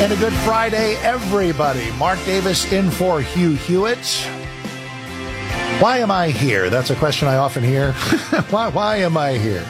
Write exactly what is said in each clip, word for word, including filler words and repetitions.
And a good Friday, everybody. Mark Davis in for Hugh Hewitt. Why am I here? That's a question I often hear. why, why am I here?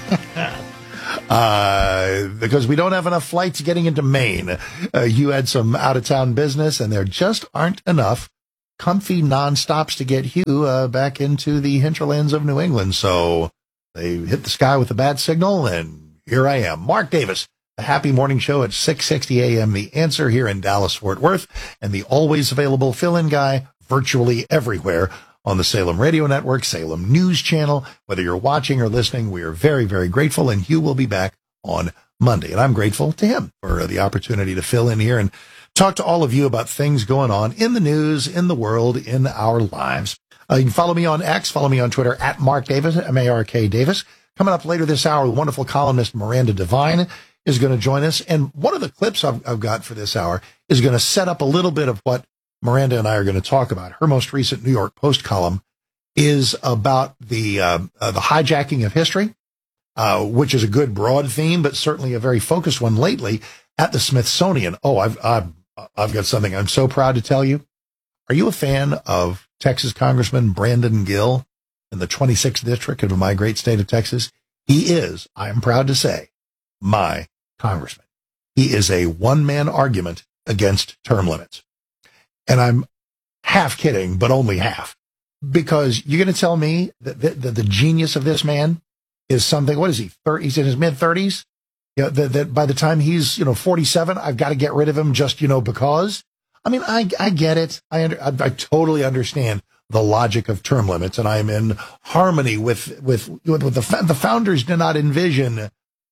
uh, because we don't have enough flights getting into Maine. Uh, Hugh had some out-of-town business, and there just aren't enough comfy non-stops to get Hugh uh, back into the hinterlands of New England. So they hit the sky with a bad signal, and here I am. Mark Davis. The Happy Morning Show at six sixty a.m. The Answer here in Dallas-Fort Worth, and the always available fill-in guy virtually everywhere on the Salem Radio Network, Salem News Channel. Whether you're watching or listening, we are very, very grateful, and Hugh will be back on Monday. And I'm grateful to him for the opportunity to fill in here and talk to all of you about things going on in the news, in the world, in our lives. Uh, you can follow me on X, follow me on Twitter at Mark Davis, M A R K Davis. Coming up later this hour, wonderful columnist Miranda Devine is going to join us. And one of the clips I've, I've got for this hour is going to set up a little bit of what Miranda and I are going to talk about. Her most recent New York Post column is about the uh, uh, the hijacking of history, uh, which is a good broad theme, but certainly a very focused one lately at the Smithsonian. Oh, I've, I've, I've got something I'm so proud to tell you. Are you a fan of Texas Congressman Brandon Gill in the twenty-sixth district of my great state of Texas? He is, I am proud to say, my congressman. He is a one-man argument against term limits. And I'm half kidding, but only half. Because you're going to tell me that the, the, the genius of this man is something, what is he, thirty, he's in his mid-thirties? You know, that, that by the time he's, you know, forty-seven, I've got to get rid of him just, you know, because? I mean, I, I get it. I, under, I, I totally understand the logic of term limits, and I'm in harmony with, with, with, with the, the founders did not envision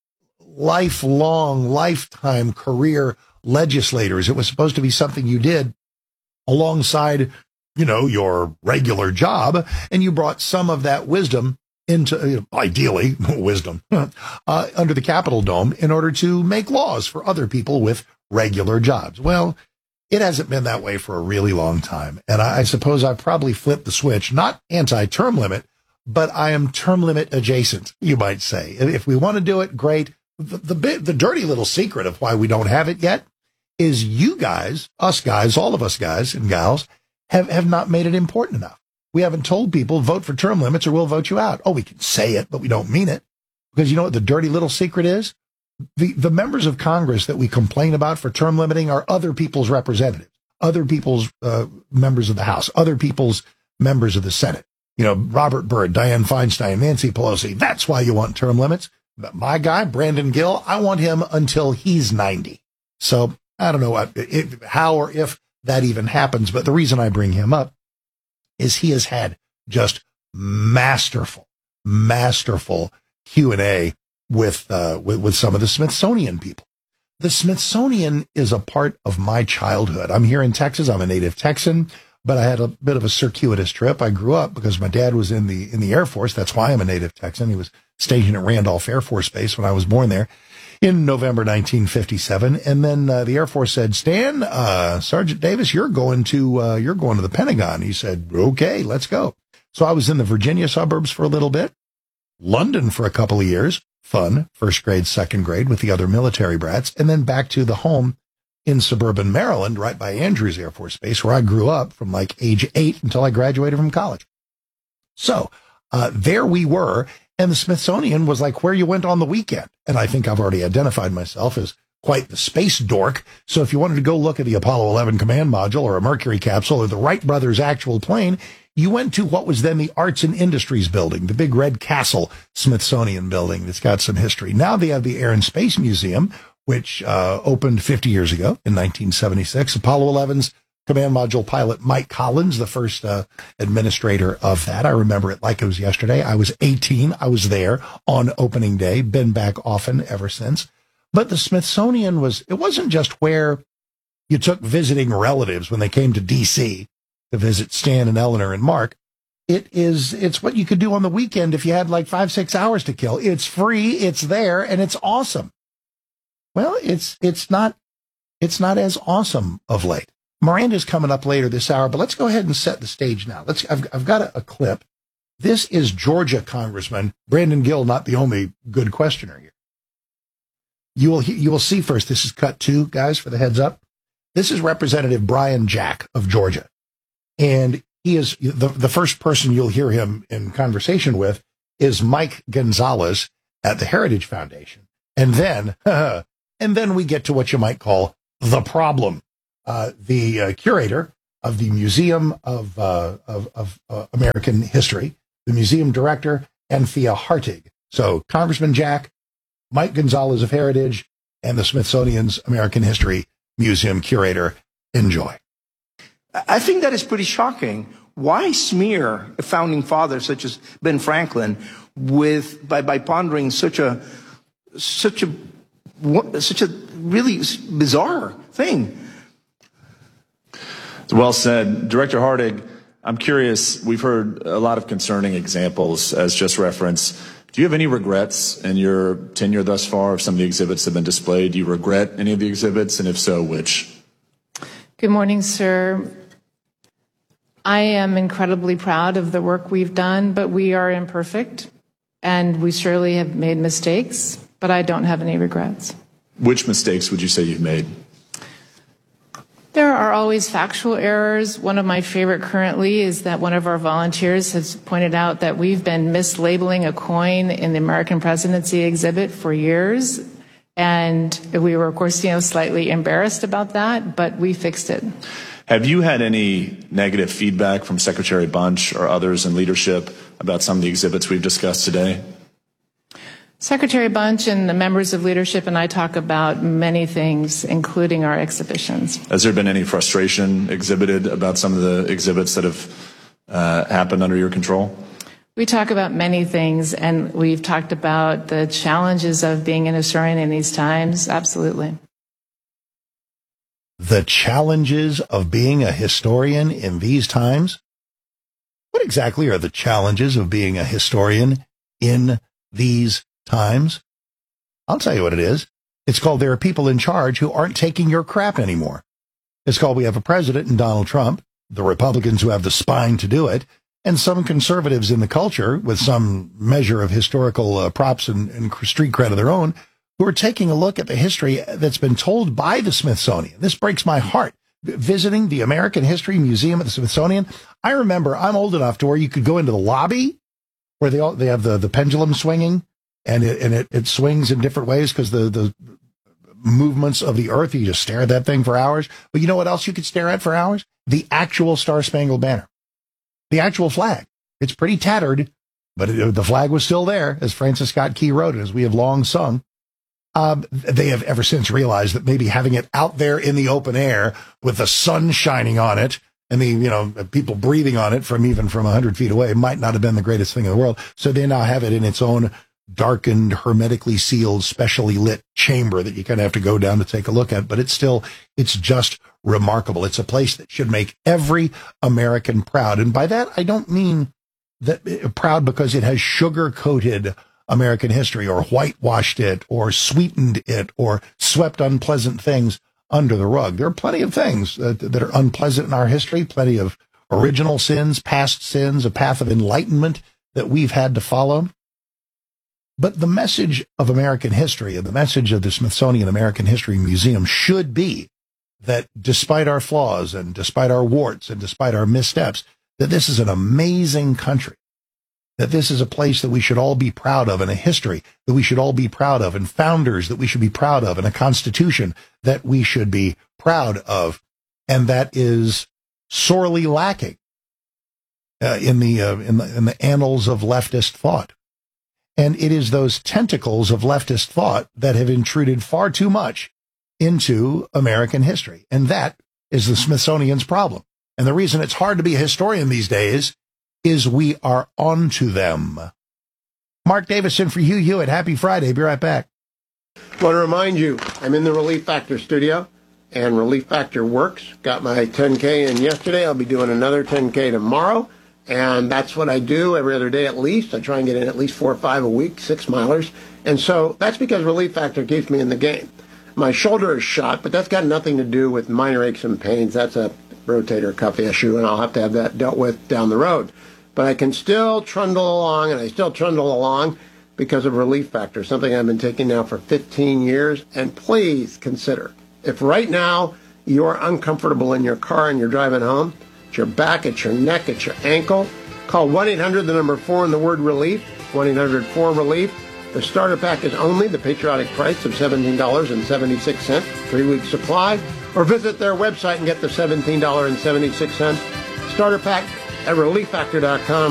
lifelong, lifetime career legislators. It was supposed to be something you did alongside, you know, your regular job, and you brought some of that wisdom into, you know, ideally, wisdom, uh, under the Capitol Dome in order to make laws for other people with regular jobs. Well, it hasn't been that way for a really long time, and I, I suppose I've probably flipped the switch, not anti-term limit, but I am term limit adjacent, you might say. If we want to do it, great. The, the bit, the dirty little secret of why we don't have it yet is you guys, us guys, all of us guys and gals have, have not made it important enough. We haven't told people vote for term limits or we'll vote you out. Oh, we can say it, but we don't mean it, because you know what the dirty little secret is? The, the members of Congress that we complain about for term limiting are other people's representatives, other people's uh, members of the House, other people's members of the Senate. You know, Robert Byrd, Dianne Feinstein, Nancy Pelosi. That's why you want term limits. But my guy, Brandon Gill, I want him until he's ninety. So I don't know what, if, how or if that even happens. But the reason I bring him up is he has had just masterful, masterful Q and A with, uh, with, with some of the Smithsonian people. The Smithsonian is a part of my childhood. I'm here in Texas. I'm a native Texan, but I had a bit of a circuitous trip. I grew up because my dad was in the, in the Air Force. That's why I'm a native Texan. He was stationed at Randolph Air Force Base when I was born there in November nineteen fifty-seven. And then uh, the Air Force said, Stan, uh, Sergeant Davis, you're going to, uh, you're going to the Pentagon. He said, okay, let's go. So I was in the Virginia suburbs for a little bit, London for a couple of years, fun, first grade, second grade with the other military brats, and then back to the home in suburban Maryland, right by Andrews Air Force Base, where I grew up from like age eight until I graduated from college. So uh, there we were. And the Smithsonian was like where you went on the weekend. And I think I've already identified myself as quite the space dork. So if you wanted to go look at the Apollo eleven command module or a Mercury capsule or the Wright brothers' actual plane, you went to what was then the Arts and Industries building, the big red castle Smithsonian building that's got some history. Now they have the Air and Space Museum, which uh, opened fifty years ago in nineteen seventy-six. Apollo eleven's command module pilot Mike Collins, the first uh, administrator of that. I remember it like it was yesterday. I was eighteen. I was there on opening day, been back often ever since. But the Smithsonian was, it wasn't just where you took visiting relatives when they came to D C to visit Stan and Eleanor and Mark. It is, it's what you could do on the weekend if you had like five, six hours to kill. It's free, it's there, and it's awesome. Well, it's, it's not, it's not as awesome of late. Miranda's coming up later this hour, but let's go ahead and set the stage now. Let's, I've, I've got a, a clip. This is Georgia Congressman Brandon Gill, not the only good questioner here. You will you will see first. This is cut two, guys, for the heads up. This is Representative Brian Jack of Georgia, and he is the the first person you'll hear him in conversation with is Mike Gonzalez at the Heritage Foundation, and then and then we get to what you might call the problem. Uh, the uh, curator of the Museum of uh, of, of uh, American History, the museum director, Anthea Hartig. So Congressman Jack, Mike Gonzalez of Heritage, and the Smithsonian's American History Museum curator. Enjoy. I think that is pretty shocking. Why smear a founding father such as Ben Franklin with by, by pondering such a such a such a really bizarre thing? Well said, Director Hartig. I'm curious. We've heard a lot of concerning examples, as just referenced. Do you have any regrets in your tenure thus far of some of the exhibits that have been displayed? Do you regret any of the exhibits, and if so, which? Good morning, sir. I am incredibly proud of the work we've done, but we are imperfect, and we surely have made mistakes, but I don't have any regrets. Which mistakes would you say you've made? There are always factual errors. One of my favorite currently is that one of our volunteers has pointed out that we've been mislabeling a coin in the American presidency exhibit for years. And we were, of course, you know, slightly embarrassed about that, but we fixed it. Have you had any negative feedback from Secretary Bunch or others in leadership about some of the exhibits we've discussed today? Secretary Bunch and the members of leadership and I talk about many things, including our exhibitions. Has there been any frustration exhibited about some of the exhibits that have uh, happened under your control? We talk about many things, and we've talked about the challenges of being an historian in these times. Absolutely. The challenges of being a historian in these times? What exactly are the challenges of being a historian in these times? I'll tell you what it is. It's called there are people in charge who aren't taking your crap anymore. It's called we have a president in Donald Trump, the Republicans who have the spine to do it, and some conservatives in the culture with some measure of historical uh, props and, and street cred of their own who are taking a look at the history that's been told by the Smithsonian. This breaks my heart. Visiting the American History Museum at the Smithsonian, I remember I'm old enough to where you could go into the lobby where they all, they have the, the pendulum swinging, and it, and it, it swings in different ways because the, the movements of the earth, you just stare at that thing for hours. But you know what else you could stare at for hours? The actual Star-Spangled Banner. The actual flag. It's pretty tattered, but it, the flag was still there, as Francis Scott Key wrote, and as we have long sung. Um, they have ever since realized that maybe having it out there in the open air with the sun shining on it and the, you know, people breathing on it from even from a hundred feet away might not have been the greatest thing in the world. So they now have it in its own darkened, hermetically sealed, specially lit chamber that you kind of have to go down to take a look at. But it's still, it's just remarkable. It's a place that should make every American proud. And by that, I don't mean that uh, proud because it has sugar-coated American history or whitewashed it or sweetened it or swept unpleasant things under the rug. There are plenty of things that, that are unpleasant in our history, plenty of original sins, past sins, a path of enlightenment that we've had to follow. But the message of American history and the message of the Smithsonian American History Museum should be that despite our flaws and despite our warts and despite our missteps, that this is an amazing country, that this is a place that we should all be proud of, and a history that we should all be proud of, and founders that we should be proud of, and a constitution that we should be proud of. And that is sorely lacking uh, in the, uh, in the in the annals of leftist thought. And it is those tentacles of leftist thought that have intruded far too much into American history. And that is the Smithsonian's problem. And the reason it's hard to be a historian these days is we are onto them. Mark Davison for Hugh Hewitt. Happy Friday. Be right back. I want to remind you, I'm in the Relief Factor studio, and Relief Factor works. Got my ten K in yesterday. I'll be doing another ten K tomorrow. And that's what I do every other day at least. I try and get in at least four or five a week, six milers. And so that's because Relief Factor keeps me in the game. My shoulder is shot, but that's got nothing to do with minor aches and pains. That's a rotator cuff issue, and I'll have to have that dealt with down the road. But I can still trundle along, and I still trundle along. because of Relief Factor, something I've been taking now for fifteen years. And please consider, if right now you're uncomfortable in your car and you're driving home, it's your back, it's your neck, it's your ankle, call one eight hundred, the number four, and the word relief, one eight hundred four relief. The starter pack is only the patriotic price of seventeen dollars and seventy-six cents, three-week supply, or visit their website and get the seventeen dollars and seventy-six cents starter pack at relief factor dot com.